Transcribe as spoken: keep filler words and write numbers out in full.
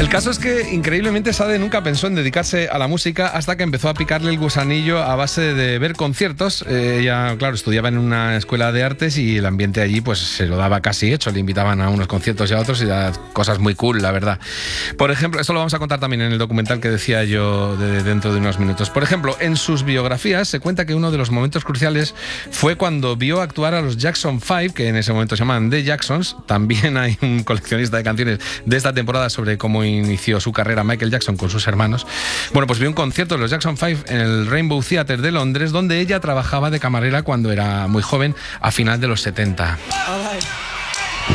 El caso es que, increíblemente, Sade nunca pensó en dedicarse a la música hasta que empezó a picarle el gusanillo a base de ver conciertos. Eh, ella, claro, estudiaba en una escuela de artes y el ambiente allí pues se lo daba casi hecho. Le invitaban a unos conciertos y a otros y a cosas muy cool, la verdad. Por ejemplo, esto lo vamos a contar también en el documental que decía yo de dentro de unos minutos. Por ejemplo, en sus biografías se cuenta que uno de los momentos cruciales fue cuando vio actuar a los Jackson Five, que en ese momento se llamaban The Jacksons. También hay un coleccionista de canciones de esta temporada sobre cómo inició su carrera Michael Jackson con sus hermanos. Bueno, pues vio un concierto de los Jackson Five en el Rainbow Theatre de Londres, donde ella trabajaba de camarera cuando era muy joven, a final de los setenta.